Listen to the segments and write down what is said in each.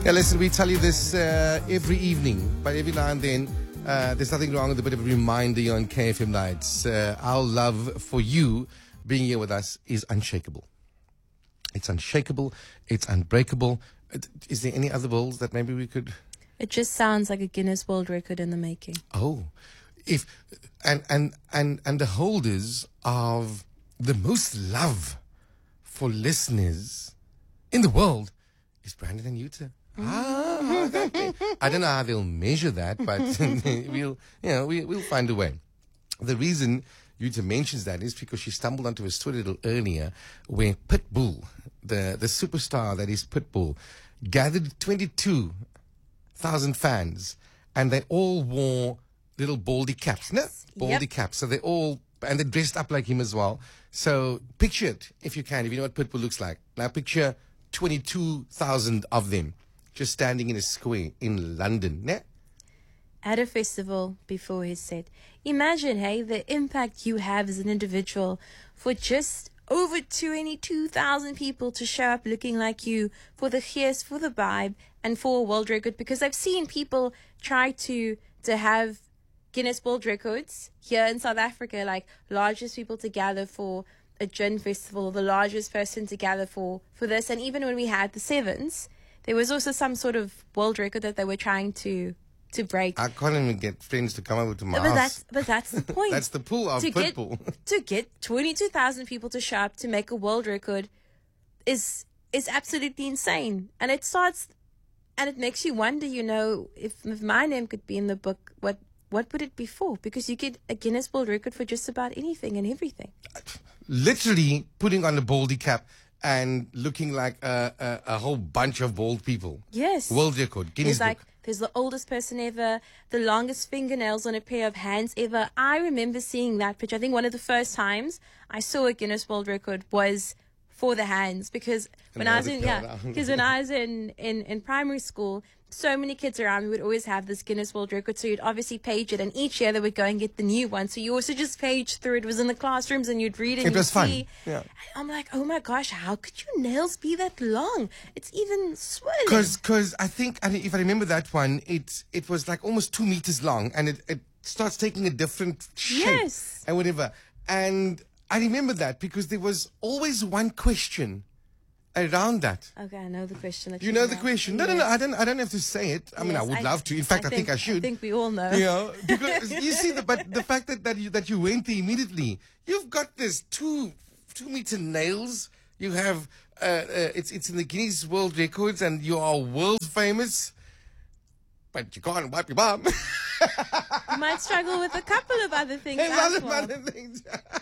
Yeah, listen, we tell you this every evening, but every now and then, there's nothing wrong with a bit of a reminder on KFM nights. Our love for you being here with us is unshakable. It's unshakable. It's unbreakable. Is there any other words that maybe we could... It just sounds like a Guinness World Record in the making. Oh, and the holders of the most love for listeners in the world is Brandon and Yuta. I don't know how they'll measure that, but we'll find a way. The reason Yuta mentions that is because she stumbled onto a story a little earlier where Pitbull, the superstar that is Pitbull, gathered 22,000 fans, and they all wore little baldy caps. No, baldy caps. So and they dressed up like him as well. So picture it, if you can, if you know what Pitbull looks like. Now picture 22,000 of them just standing in a square in London. Ne? At a festival before his set. Imagine, hey, the impact you have as an individual for just over 22,000 people to show up looking like you for the gees, for the vibe, and for a world record. Because I've seen people try to have Guinness World Records here in South Africa, like largest people to gather for a gin festival, the largest person to gather for this. And even when we had the Sevens, there was also some sort of world record that they were trying to break. I can't even get friends to come over to my house. But that's the point. That's the pull of Pitbull. To get 22,000 people to show up to make a world record is absolutely insane. And it makes you wonder, if my name could be in the book, what would it be for? Because you get a Guinness World Record for just about anything and everything. Literally putting on a baldy cap and looking like a whole bunch of bald people. Yes. World record, Guinness Book. There's the oldest person ever, the longest fingernails on a pair of hands ever. I remember seeing that picture. I think one of the first times I saw a Guinness World Record was for the hands, because when I was in primary school, so many kids around me would always have this Guinness World Record. So you'd obviously page it, and each year they would go and get the new one. So you also just page through it. It was in the classrooms, and you'd read it. It was fun. Yeah. And I'm like, oh my gosh, how could your nails be that long? It's even swollen. Because I think, if I remember that one, it was like almost 2 meters long, and it starts taking a different shape and whatever. And I remember that because there was always one question around that. Okay, I know the question. You know the question? Yes. No, I don't have to say it. I mean, I would love to. In fact, I think I should. I think we all know. Because you see, but the fact that you went there immediately, you've got this 2-meter nails. You have it's in the Guinness World Records, and you are world famous. But you can't wipe your bum. You might struggle with a couple of other things. Other things.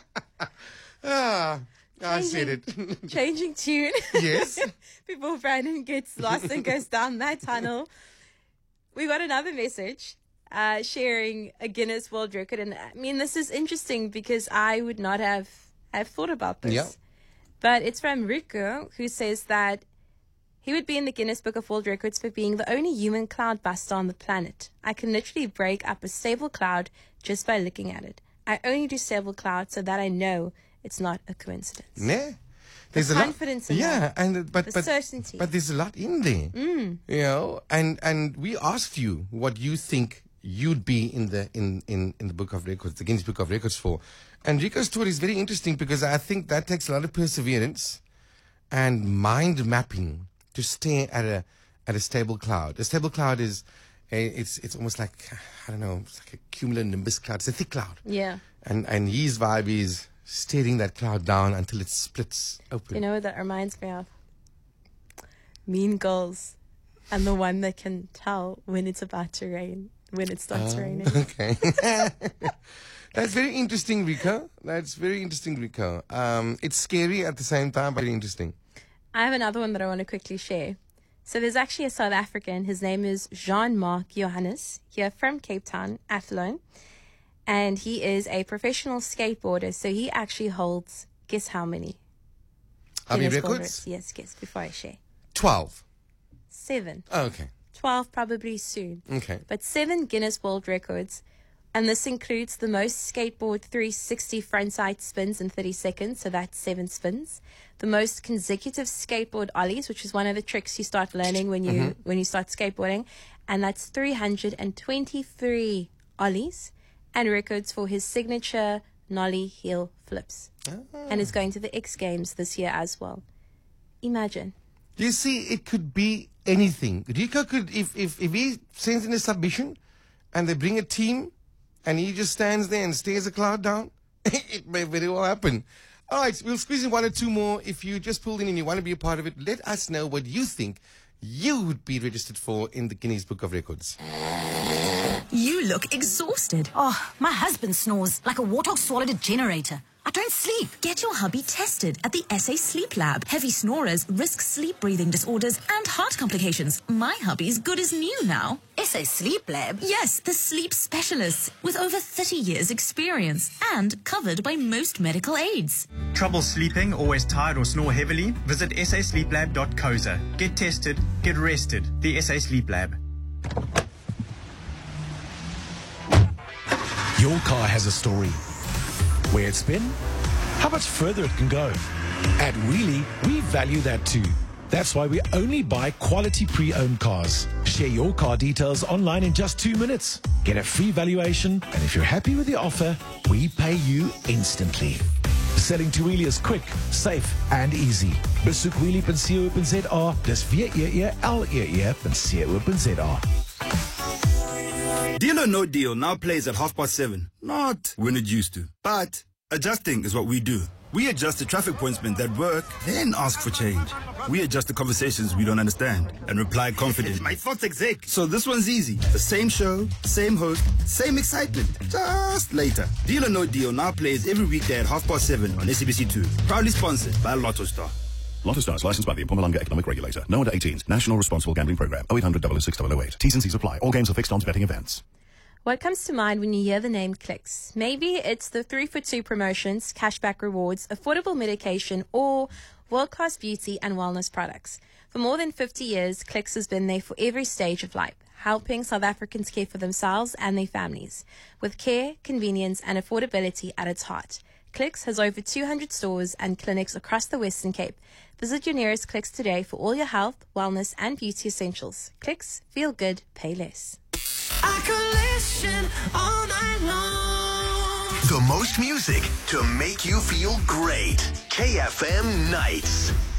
I said it. Changing tune. Yes. Before Brandon gets lost and goes down that tunnel. We got another message sharing a Guinness World Record. And I mean, this is interesting because I would not have thought about this. Yeah. But it's from Rico, who says that he would be in the Guinness Book of World Records for being the only human cloud buster on the planet. I can literally break up a stable cloud just by looking at it. I only do stable clouds so that I know it's not a coincidence. Nah. There's the a confidence lot, in that. but the certainty. But there's a lot in there. And we asked you what you think you'd be in the Book of Records, the Guinness Book of Records for. And Rico's story is very interesting because I think that takes a lot of perseverance and mind mapping to stare at a stable cloud. A stable cloud is it's almost like, I don't know, it's like a cumulonimbus cloud. It's a thick cloud. Yeah. And his vibe is staring that cloud down until it splits open. You know what that reminds me of? Mean Girls, and the one that can tell when it's about to rain, when it starts raining. Okay. That's very interesting, Rico. It's scary at the same time, but very interesting. I have another one that I want to quickly share. So there's actually a South African. His name is Jean-Marc Johannes, here from Cape Town, Athlone. And he is a professional skateboarder. So he actually holds, guess how many? How many records? Yes, guess, before I share. 12. 7. Oh, okay. 12 probably soon. Okay. But 7 Guinness World Records And this includes the most skateboard 360 frontside spins in 30 seconds, so that's 7 spins. The most consecutive skateboard ollies, which is one of the tricks you start learning when you start skateboarding, and that's 323 ollies, and records for his signature nollie heel flips. And is going to the X Games this year as well. Imagine. You see, it could be anything. Rico could, if he sends in a submission and they bring a team and he just stands there and stares a cloud down, it may very well happen. All right, we'll squeeze in 1 or 2 more. If you just pulled in and you want to be a part of it, let us know what you think you would be registered for in the Guinness Book of Records. You look exhausted. Oh, my husband snores like a warthog swallowed a generator. I don't sleep. Get your hubby tested at the SA Sleep Lab. Heavy snorers risk sleep breathing disorders and heart complications. My hubby's good as new now. SA Sleep Lab? Yes, the sleep specialists with over 30 years experience and covered by most medical aids. Trouble sleeping, always tired or snore heavily? Visit sasleeplab.co.za. Get tested, get rested. The SA Sleep Lab. Your car has a story. Where it's been, how much further it can go. At Wheelie, we value that too. That's why we only buy quality pre-owned cars. Share your car details online in just 2 minutes. Get a free valuation, and if you're happy with the offer, we pay you instantly. Selling to Wheelie is quick, safe and easy. Besoek wheelie.co.za. Dis WEELEE.co.za. Deal or No Deal now plays at 7:30. Not when it used to. But adjusting is what we do. We adjust the traffic pointsmen that work, then ask for change. We adjust the conversations we don't understand and reply confidently. My thoughts exec. So this one's easy. The same show, same host, same excitement. Just later. Deal or No Deal now plays every weekday at 7:30 on SABC2. Proudly sponsored by Lotto Star. Lotto Stars licensed by the Mpumalanga Economic Regulator. No under 18s. National Responsible Gambling Program. 0800 006 008. T's and C's apply. All games are fixed odds betting events. What comes to mind when you hear the name Clicks? Maybe it's the 3 for 2 promotions, cashback rewards, affordable medication, or world-class beauty and wellness products. For more than 50 years, Clicks has been there for every stage of life, helping South Africans care for themselves and their families, with care, convenience, and affordability at its heart. Clicks has over 200 stores and clinics across the Western Cape. Visit your nearest Clicks today for all your health, wellness, and beauty essentials. Clicks, feel good, pay less. I could listen all night long. The most music to make you feel great. KFM Nights.